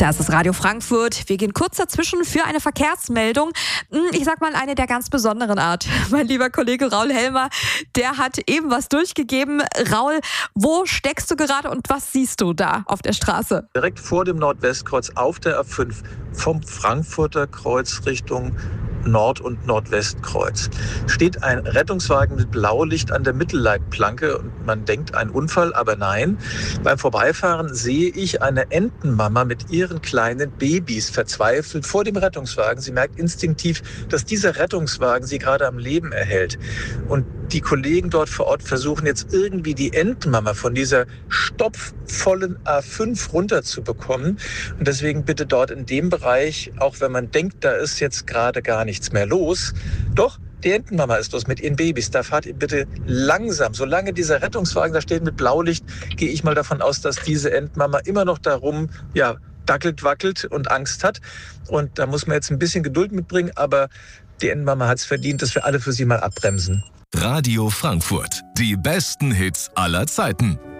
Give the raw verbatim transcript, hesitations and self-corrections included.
Das ist Radio Frankfurt. Wir gehen kurz dazwischen für eine Verkehrsmeldung. Ich sag mal, eine der ganz besonderen Art. Mein lieber Kollege Raul Helmer, der hat eben was durchgegeben. Raul, wo steckst du gerade und was siehst du da auf der Straße? Direkt vor dem Nordwestkreuz auf der A fünf vom Frankfurter Kreuz Richtung Nord- und Nordwestkreuz steht ein Rettungswagen mit Blaulicht an der Mittelleitplanke und man denkt ein Unfall, aber nein. Beim Vorbeifahren sehe ich eine Entenmama mit ihren kleinen Babys verzweifelt vor dem Rettungswagen. Sie merkt instinktiv, dass dieser Rettungswagen sie gerade am Leben erhält. Und die Kollegen dort vor Ort versuchen jetzt irgendwie die Entenmama von dieser stopfvollen A fünf runterzubekommen. Und deswegen bitte dort in dem Bereich, auch wenn man denkt, da ist jetzt gerade gar nichts mehr los, doch die Entenmama ist los mit ihren Babys. Da fahrt ihr bitte langsam. Solange dieser Rettungswagen da steht mit Blaulicht, gehe ich mal davon aus, dass diese Entenmama immer noch darum, ja, dackelt, wackelt und Angst hat. Und da muss man jetzt ein bisschen Geduld mitbringen, aber die Entenmama hat es verdient, dass wir alle für sie mal abbremsen. Radio Frankfurt. Die besten Hits aller Zeiten.